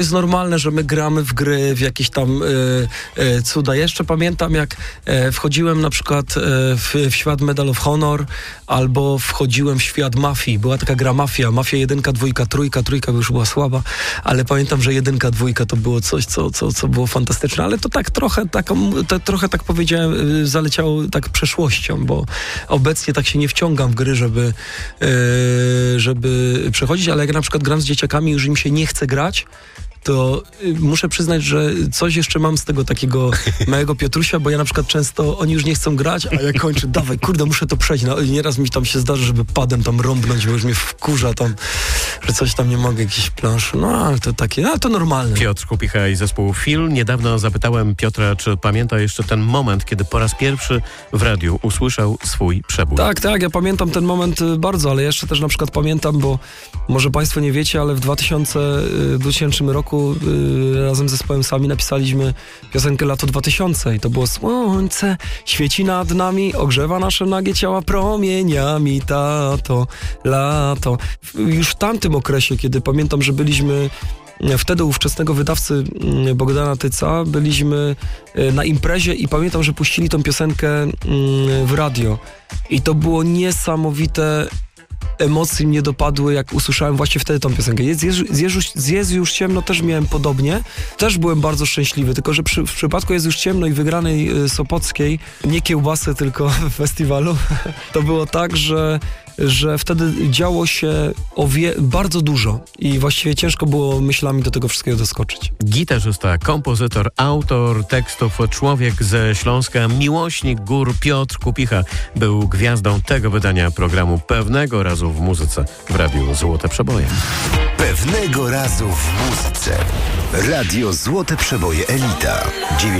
Jest normalne, że my gramy w gry, w jakieś tam cuda. Jeszcze pamiętam, jak wchodziłem na przykład w świat Medal of Honor, albo wchodziłem w świat Mafii. Była taka gra Mafia 1, 2, 3 już była słaba, ale pamiętam, że 1, 2 to było coś, co było fantastyczne, ale to tak trochę tak powiedziałem, zaleciało tak przeszłością, bo obecnie tak się nie wciągam w gry, żeby przechodzić, ale jak na przykład gram z dzieciakami, już im się nie chce grać, to muszę przyznać, że coś jeszcze mam z tego takiego małego Piotrusia, bo ja na przykład często, oni już nie chcą grać, a ja kończę, dawaj, kurde, muszę to przejść. No, nieraz mi tam się zdarzy, żeby padem tam rąbnąć, bo już mnie wkurza tam, że coś tam nie mogę, jakieś plansze. No, ale to takie, to normalne. Piotr Kupicha i zespół Feel. Niedawno zapytałem Piotra, czy pamięta jeszcze ten moment, kiedy po raz pierwszy w radiu usłyszał swój przebój. Tak, ja pamiętam ten moment bardzo, ale jeszcze też na przykład pamiętam, bo może państwo nie wiecie, ale w 2000 roku razem z zespołem Sami napisaliśmy piosenkę Lato 2000 i to było słońce świeci nad nami, ogrzewa nasze nagie ciała promieniami, tato, lato. Już w tamtym okresie, kiedy pamiętam, że byliśmy wtedy ówczesnego wydawcy Bogdana Tyca, byliśmy na imprezie i pamiętam, że puścili tą piosenkę w radio i to było niesamowite. Emocje mnie dopadły, jak usłyszałem właśnie wtedy tą piosenkę. Jest już ciemno, też miałem podobnie. Też byłem bardzo szczęśliwy, tylko że w przypadku Jest już ciemno i wygranej Sopockiej, nie kiełbasy, tylko w festiwalu, to było tak, że wtedy działo się bardzo dużo i właściwie ciężko było myślami do tego wszystkiego doskoczyć. Gitarzysta, kompozytor, autor tekstów, człowiek ze Śląska, miłośnik gór Piotr Kupicha był gwiazdą tego wydania programu Pewnego razu w muzyce w Radiu Złote Przeboje. Pewnego razu w muzyce. Radio Złote Przeboje Elita.